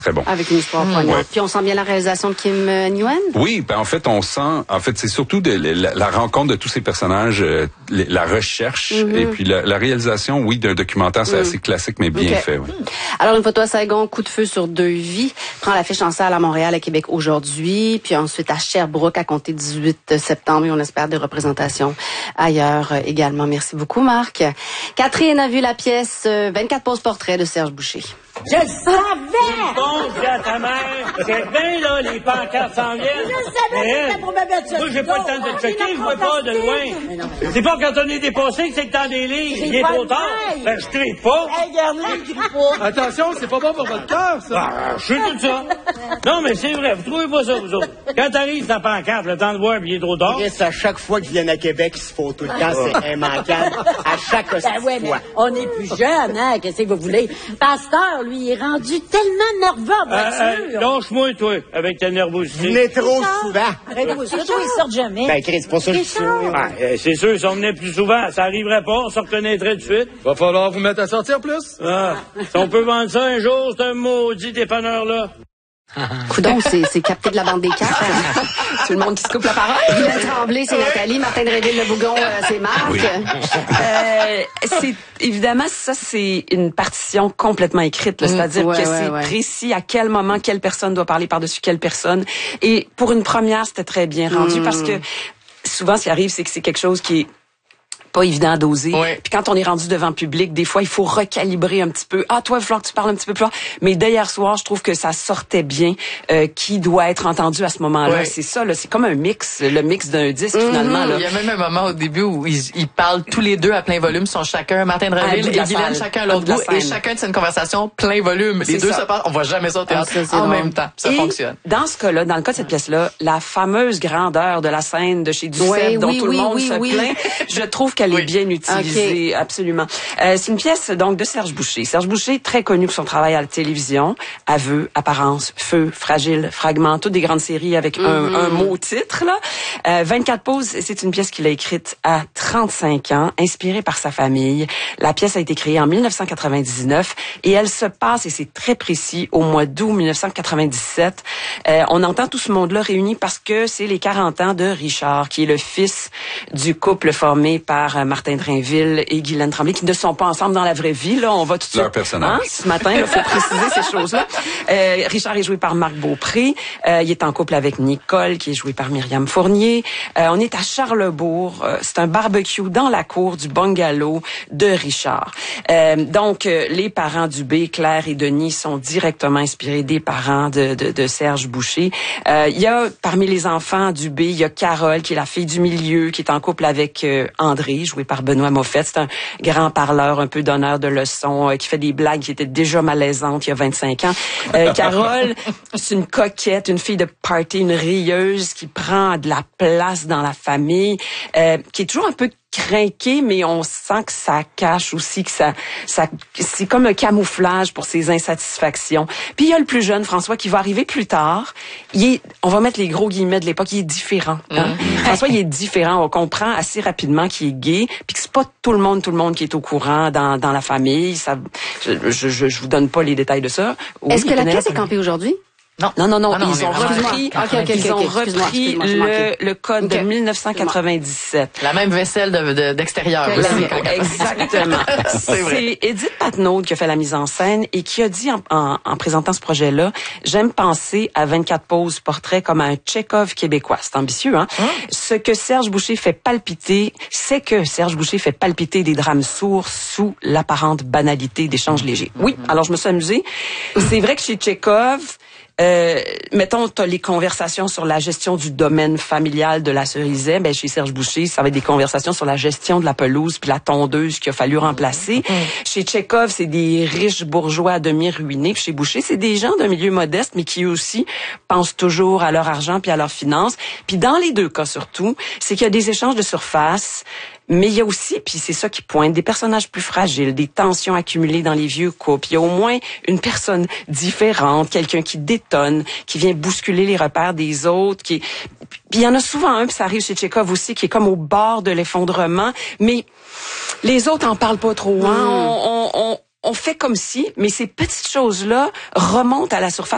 Très bon. Avec une histoire poignante. Ouais. Puis on sent bien la réalisation de Kim Nguyen? Oui, ben en fait, c'est surtout la rencontre de tous ces personnages, la recherche, et puis la réalisation, oui, d'un documentaire, c'est assez classique, mais bien fait. Oui. Alors, Une photo à Saigon, Coup de feu sur 2 vies, prend l'affiche en salle à Montréal, à Québec aujourd'hui, puis ensuite à Sherbrooke à compter 18 septembre, et on espère des représentations ailleurs également. Merci beaucoup, Marc. Catherine a vu la pièce 24 poses portraits de Serge Boucher. Je le savais! Bon, dis à ta mère, c'est bien, là, les pancartes s'en viennent. Je le savais que c'était pour me mettre ça. Moi, j'ai pas le temps de te checker, je vois pas de loin. C'est pas quand on est dépassé que c'est que t'as des livres. Il est trop tard. Ben, je crie pas. Hey, regarde-là, il crie pas. Attention, c'est pas bon pour votre cœur, ça. Ah, je sais tout ça. Non, mais c'est vrai, vous trouvez pas ça, vous autres. Quand t'arrives ta pancarte, le temps de voir, puis il est trop tard. À chaque fois qu'ils viennent à Québec, ils se font tout le temps, c'est immanquable. À chaque ouais, mais on est plus jeunes, hein, qu'est-ce que vous voulez? Pasteur, lui, il est rendu tellement nerveux en voiture. Lâche-moi, toi, avec ta nervosité. Venez trop souvent. Arrêtez-vous ça, toi, ils sortent jamais. Ben, Chris, c'est pour ça que je suis c'est sûr, si on venait plus souvent, ça arriverait pas, on se reconnaîtrait de suite. Va falloir vous mettre à sortir plus. Ah, si on peut vendre ça un jour, c'est un maudit dépanneur-là. Coudon, c'est capté de la bande des quatre. Tout le monde qui se coupe la parole. Guylaine Tremblay, c'est Nathalie. Martin Dreville-Le Bougon, c'est Marc. Oui. Évidemment, ça, c'est une partition complètement écrite. C'est-à-dire que c'est précis à quel moment quelle personne doit parler par-dessus quelle personne. Et pour une première, c'était très bien rendu parce que souvent, ce qui arrive, c'est que c'est quelque chose qui est pas évident à doser. Puis quand on est rendu devant le public, des fois, il faut recalibrer un petit peu. Ah, toi, il va falloir que tu parles un petit peu plus fort. Mais d'hier soir, je trouve que ça sortait bien qui doit être entendu à ce moment-là. C'est ça, là, c'est comme un mix, le mix d'un disque, finalement. Là. Il y a même un moment au début où ils parlent tous les deux à plein volume, sont chacun, Martin Dreville et Guylaine, chacun à l'autre bout, et chacun tient une conversation plein volume. Les deux se parlent, on voit jamais ça au théâtre en même temps. Ça fonctionne. Dans ce cas-là, dans le cas de cette pièce-là, la fameuse grandeur de la scène de chez Duceppe, dont tout le monde se plaint, je trouve qu'elle est bien utilisée, absolument. C'est une pièce donc de Serge Boucher. Serge Boucher, très connu pour son travail à la télévision, Aveux, Apparence, Feu, Fragile, Fragment, toutes des grandes séries avec un mot titre là. 24 poses, c'est une pièce qu'il a écrite à 35 ans, inspirée par sa famille. La pièce a été créée en 1999 et elle se passe, et c'est très précis, au mois d'août 1997. On entend tout ce monde-là réuni parce que c'est les 40 ans de Richard, qui est le fils du couple formé par Martin Drainville et Guylaine Tremblay, qui ne sont pas ensemble dans la vraie vie. Là, on va tout de suite. Leur personnage. Ce matin, il faut préciser ces choses-là. Richard est joué par Marc Beaupré. Il est en couple avec Nicole, qui est jouée par Myriam Fournier. On est à Charlesbourg. C'est un barbecue dans la cour du bungalow de Richard. Donc, les parents Dubé, Claire et Denis, sont directement inspirés des parents de Serge Boucher. Il y a, parmi les enfants Dubé, il y a Carole, qui est la fille du milieu, qui est en couple avec André, joué par Benoît Moffett. C'est un grand parleur, un peu donneur de leçons, qui fait des blagues qui étaient déjà malaisantes il y a 25 ans. Carole, c'est une coquette, une fille de party, une rieuse qui prend de la place dans la famille, qui est toujours un peu crinqué, mais on sent que ça cache aussi, que ça c'est comme un camouflage pour ses insatisfactions. Puis il y a le plus jeune, François, qui va arriver plus tard. On va mettre les gros guillemets de l'époque, il est différent. Hein? François, il est différent. On comprend assez rapidement qu'il est gay, puis que c'est pas tout le monde qui est au courant dans la famille. Ça, je vous donne pas les détails de ça. Oui, est-ce que la pièce est campée aujourd'hui? Non. Ils ont repris le code de 1997. La même vaisselle d'extérieur. Exactement. C'est Edith Patnaud qui a fait la mise en scène et qui a dit en présentant ce projet-là, j'aime penser à 24 poses portraits comme à un Tchekhov québécois. C'est ambitieux, hein? Ce que Serge Boucher fait palpiter, c'est que Serge Boucher fait palpiter des drames sourds sous l'apparente banalité d'échanges légers. Oui, alors je me suis amusée. C'est vrai que chez Tchekhov, mettons, t'as les conversations sur la gestion du domaine familial de la Cerisay. Ben, chez Serge Boucher, ça va être des conversations sur la gestion de la pelouse puis la tondeuse qu'il a fallu remplacer. Chez Tchekhov, c'est des riches bourgeois à demi ruinés. Puis chez Boucher, c'est des gens d'un milieu modeste, mais qui eux aussi pensent toujours à leur argent puis à leurs finances. Puis dans les deux cas surtout, c'est qu'il y a des échanges de surface. Mais il y a aussi, puis c'est ça qui pointe, des personnages plus fragiles, des tensions accumulées dans les vieux couples. Il y a au moins une personne différente, quelqu'un qui détonne, qui vient bousculer les repères des autres. Puis il y en a souvent un, puis ça arrive chez Tchekhov aussi, qui est comme au bord de l'effondrement. Mais les autres en parlent pas trop. Hein? On fait comme si, mais ces petites choses-là remontent à la surface